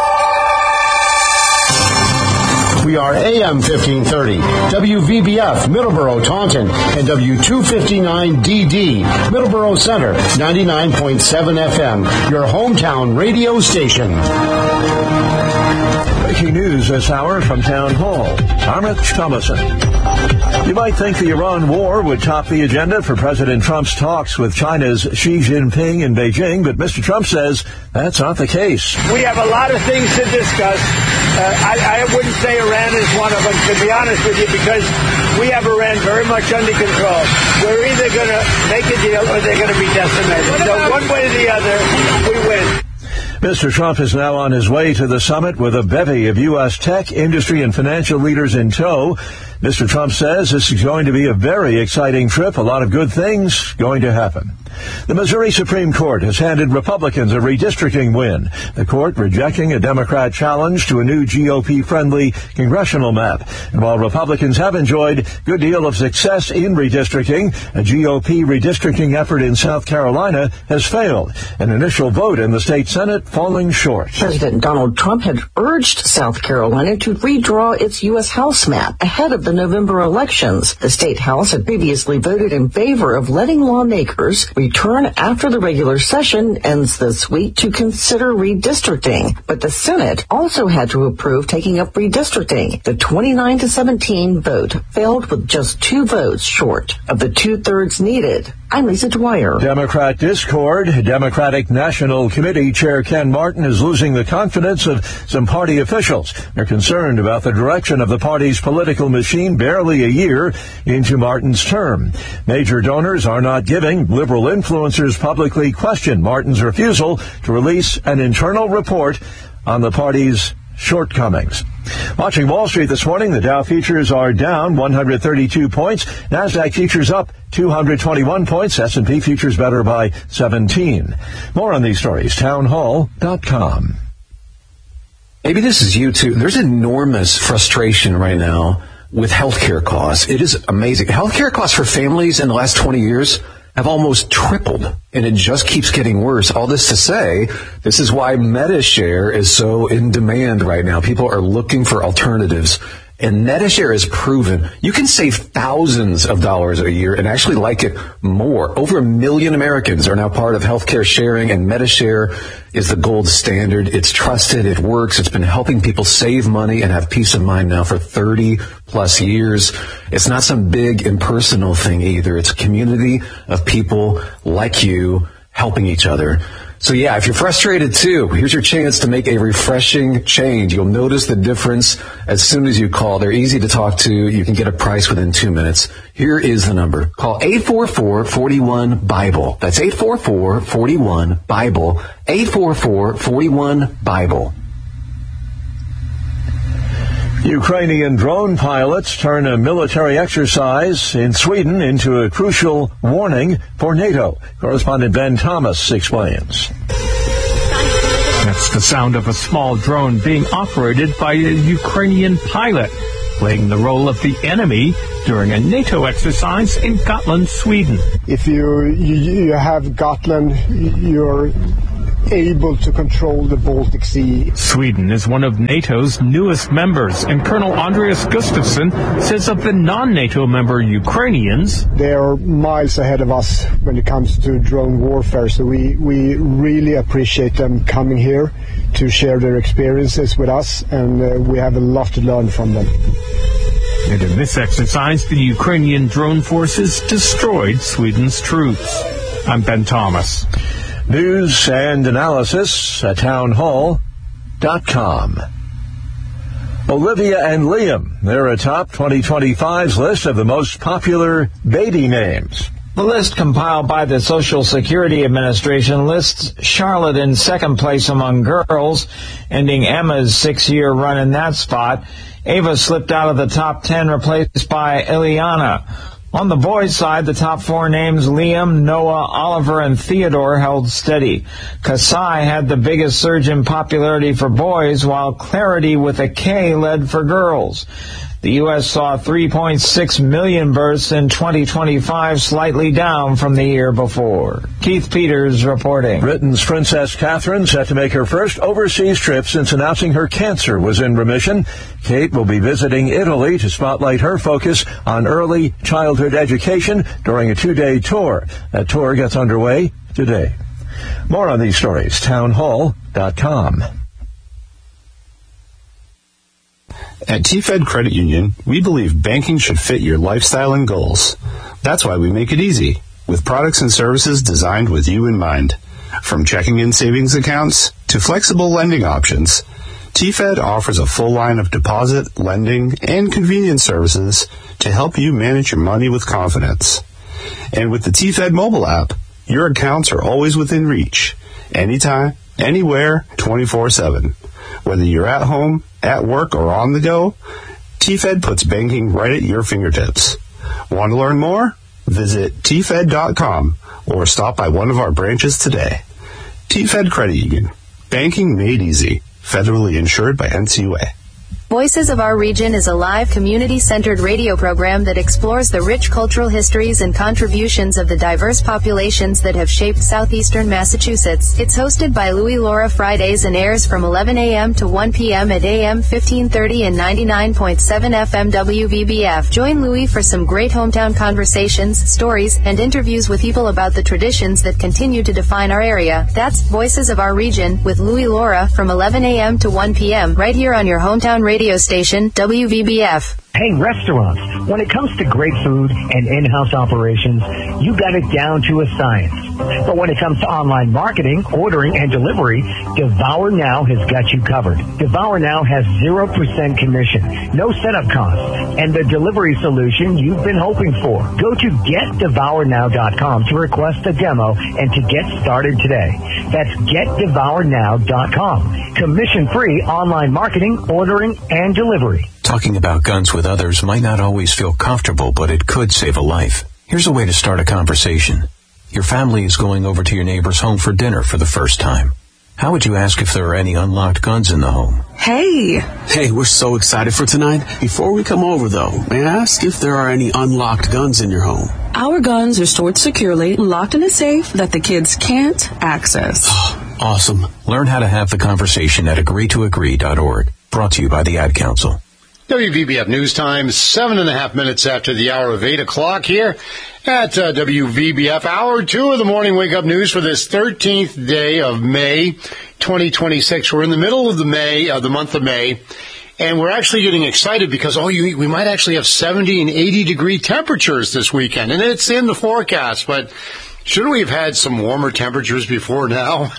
We are A M fifteen thirty, W V B F, Middleborough, Taunton, and W two fifty-nine D D, Middleborough Center, ninety-nine point seven F M, your hometown radio station. Breaking news this hour from Town Hall. I'm Rich Thomason. You might think the Iran war would top the agenda for President Trump's talks with China's Xi Jinping in Beijing, but Mister Trump says that's not the case. We have a lot of things to discuss. Uh, I, I wouldn't say Iran is one of them, to be honest with you, because we have Iran very much under control. We're either going to make a deal or they're going to be decimated. So one way or the other, we win. Mister Trump is now on his way to the summit with a bevy of U S tech, industry, and financial leaders in tow. Mister Trump says this is going to be a very exciting trip, a lot of good things going to happen. The Missouri Supreme Court has handed Republicans a redistricting win, the court rejecting a Democrat challenge to a new G O P-friendly congressional map. And while Republicans have enjoyed a good deal of success in redistricting, a G O P redistricting effort in South Carolina has failed, an initial vote in the state Senate falling short. President Donald Trump had urged South Carolina to redraw its U S House map ahead of the November elections. The state House had previously voted in favor of letting lawmakers return after the regular session ends this week to consider redistricting. But the Senate also had to approve taking up redistricting. The twenty-nine to seventeen vote failed with just two votes short of the two-thirds needed. I'm Lisa Dwyer. Democrat discord. Democratic National Committee Chair Ken Martin is losing the confidence of some party officials. They're concerned about the direction of the party's political machine barely a year into Martin's term. Major donors are not giving. Liberal influencers publicly question Martin's refusal to release an internal report on the party's shortcomings. Watching Wall Street this morning, the Dow futures are down one hundred thirty-two points. NASDAQ futures up two hundred twenty-one points. S and P futures better by seventeen. More on these stories, town hall dot com. Maybe this is you too. There's enormous frustration right now with healthcare costs. It is amazing. Healthcare costs for families in the last twenty years have almost tripled, and it just keeps getting worse. All this to say, this is why MediShare is so in demand right now. People are looking for alternatives, and MediShare is proven you can save thousands of dollars a year and actually like it more. Over a million Americans are now part of healthcare sharing, and MediShare is the gold standard. It's trusted. It works. It's been helping people save money and have peace of mind now for thirty plus years. It's not some big impersonal thing either. It's a community of people like you helping each other. So yeah, if you're frustrated too, here's your chance to make a refreshing change. You'll notice the difference as soon as you call. They're easy to talk to. You can get a price within two minutes. Here is the number. Call eight four four, four one, BIBLE. That's eight four four, four one, BIBLE. eight four four, four one, BIBLE. Ukrainian drone pilots turn a military exercise in Sweden into a crucial warning for NATO. Correspondent Ben Thomas explains. That's the sound of a small drone being operated by a Ukrainian pilot, playing the role of the enemy during a NATO exercise in Gotland, Sweden. If you, you, you have Gotland, you're able to control the Baltic Sea. Sweden is one of NATO's newest members, and Colonel Andreas Gustafsson says of the non-NATO member Ukrainians, they are miles ahead of us when it comes to drone warfare, so we, we really appreciate them coming here to share their experiences with us, and uh, we have a lot to learn from them. And in this exercise, the Ukrainian drone forces destroyed Sweden's troops. I'm Ben Thomas. News and analysis at town hall dot com. Olivia and Liam, they're atop twenty twenty-five's list of the most popular baby names. The list compiled by the Social Security Administration lists Charlotte in second place among girls, ending Emma's six-year run in that spot. Ava slipped out of the top ten, replaced by Ileana. On the boys' side, the top four names, Liam, Noah, Oliver, and Theodore, held steady. Kasai had the biggest surge in popularity for boys, while Clarity with a K led for girls. The U S saw three point six million births in twenty twenty-five, slightly down from the year before. Keith Peters reporting. Britain's Princess Catherine set to make her first overseas trip since announcing her cancer was in remission. Kate will be visiting Italy to spotlight her focus on early childhood education during a two-day tour. That tour gets underway today. More on these stories, town hall dot com. At T-Fed Credit Union, we believe banking should fit your lifestyle and goals. That's why we make it easy, with products and services designed with you in mind. From checking and savings accounts to flexible lending options, T-Fed offers a full line of deposit, lending, and convenience services to help you manage your money with confidence. And with the T-Fed mobile app, your accounts are always within reach, anytime, anywhere, twenty-four seven. Whether you're at home, at work, or on the go, T-Fed puts banking right at your fingertips. Want to learn more? Visit T Fed dot com or stop by one of our branches today. T-Fed Credit Union. Banking made easy. Federally insured by N C U A. Voices of Our Region is a live, community-centered radio program that explores the rich cultural histories and contributions of the diverse populations that have shaped southeastern Massachusetts. It's hosted by Louie Laura Fridays and airs from eleven a.m. to one p.m. at A M fifteen thirty and ninety-nine point seven F M W V B F. Join Louie for some great hometown conversations, stories, and interviews with people about the traditions that continue to define our area. That's Voices of Our Region with Louie Laura from eleven a.m. to one p.m. right here on your hometown radio station, W V B F. Hey, restaurants, when it comes to great food and in-house operations, you got it down to a science. But when it comes to online marketing, ordering, and delivery, Devour Now has got you covered. Devour Now has zero percent commission, no setup costs, and the delivery solution you've been hoping for. Go to get devour now dot com to request a demo and to get started today. That's get devour now dot com. Commission-free online marketing, ordering, and delivery. Talking about guns with others might not always feel comfortable, but it could save a life. Here's a way to start a conversation. Your family is going over to your neighbor's home for dinner for the first time. How would you ask if there are any unlocked guns in the home? Hey! Hey, we're so excited for tonight. Before we come over, though, may I ask if there are any unlocked guns in your home? Our guns are stored securely, locked in a safe that the kids can't access. Awesome. Learn how to have the conversation at agree to agree dot org. Brought to you by the Ad Council. W V B F News Time, seven and a half minutes after the hour of eight o'clock here at uh, W V B F. Hour two of the morning wake-up news for this thirteenth day of May, twenty twenty-six. We're in the middle of the May, uh, the month of May, and we're actually getting excited because, oh, you, we might actually have seventy and eighty degree temperatures this weekend, and it's in the forecast, but shouldn't we have had some warmer temperatures before now?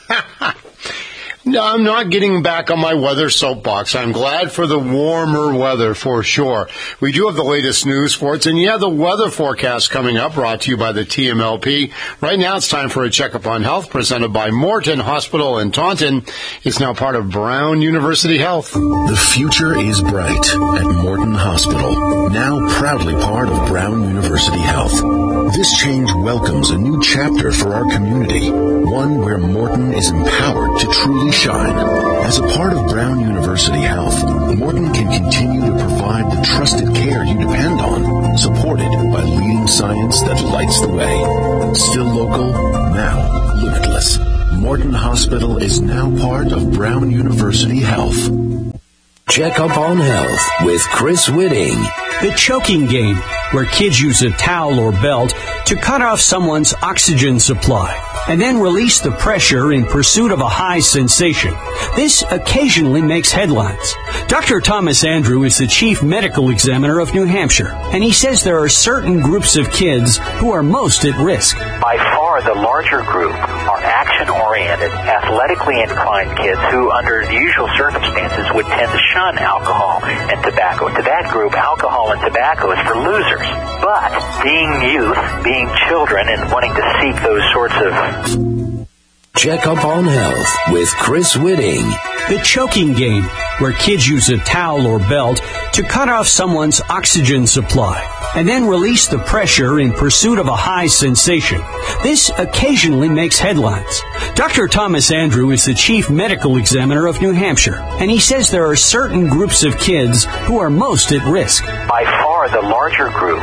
No, I'm not getting back on my weather soapbox. I'm glad for the warmer weather, for sure. We do have the latest news for it, and yeah, the weather forecast coming up, brought to you by the T M L P. Right now, it's time for a checkup on health, presented by Morton Hospital in Taunton. It's now part of Brown University Health. The future is bright at Morton Hospital, now proudly part of Brown University Health. This change welcomes a new chapter for our community, one where Morton is empowered to truly shine. As a part of Brown University Health, Morton can continue to provide the trusted care you depend on, supported by leading science that lights the way. Still local, now limitless. Morton Hospital is now part of Brown University Health. Check up on health with Chris Whitting. The choking game, where kids use a towel or belt to cut off someone's oxygen supply and then release the pressure in pursuit of a high sensation. This occasionally makes headlines. Doctor Thomas Andrew is the chief medical examiner of New Hampshire, and he says there are certain groups of kids who are most at risk. By far the larger group are action-oriented, athletically inclined kids who, under the usual circumstances, would tend to shun alcohol and tobacco. To that group, alcohol and tobacco is for losers. But being youth, being children, and wanting to seek those sorts of... Check up on health with Chris Whitting. The choking game, where kids use a towel or belt to cut off someone's oxygen supply and then release the pressure in pursuit of a high sensation. This occasionally makes headlines. Doctor Thomas Andrew is the chief medical examiner of New Hampshire, and he says there are certain groups of kids who are most at risk. By far the larger group